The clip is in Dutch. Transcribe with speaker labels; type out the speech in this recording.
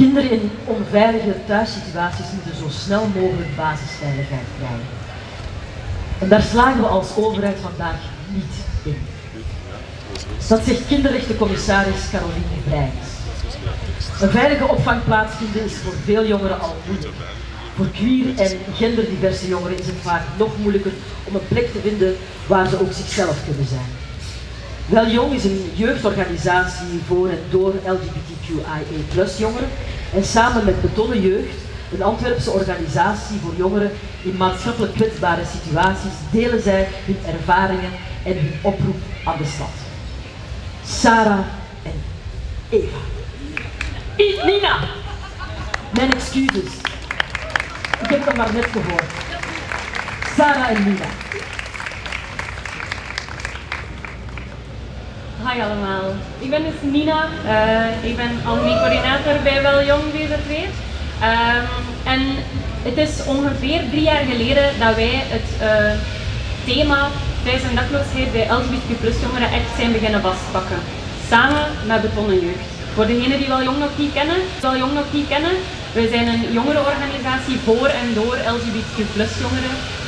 Speaker 1: Kinderen in onveilige thuissituaties moeten zo snel mogelijk basisveiligheid krijgen. En daar slagen we als overheid vandaag niet in. Dat zegt kinderrechtencommissaris Caroline Breijns. Een veilige opvangplaats vinden is voor veel jongeren al moeilijk. Voor queer en genderdiverse jongeren is het vaak nog moeilijker om een plek te vinden waar ze ook zichzelf kunnen zijn. Wel Jong is een jeugdorganisatie voor en door LGBTQIA+ jongeren en samen met Betonnen Jeugd, een Antwerpse organisatie voor jongeren in maatschappelijk kwetsbare situaties, delen zij hun ervaringen en hun oproep aan de stad. Sarah en Eva. Nina! Mijn excuses. Ik heb het maar net gehoord. Sarah en Nina.
Speaker 2: Hi allemaal, ik ben dus Nina, ik ben algemeen-coördinator bij Wel Jong BZW. En het is ongeveer 3 jaar geleden dat wij het thema thuis- en dakloosheid bij LGBTQ+ jongeren echt zijn beginnen vastpakken. Samen met Betonnen Jeugd. Voor degenen die Wel Jong nog niet kennen, wij zijn een jongerenorganisatie voor en door LGBTQ+ jongeren.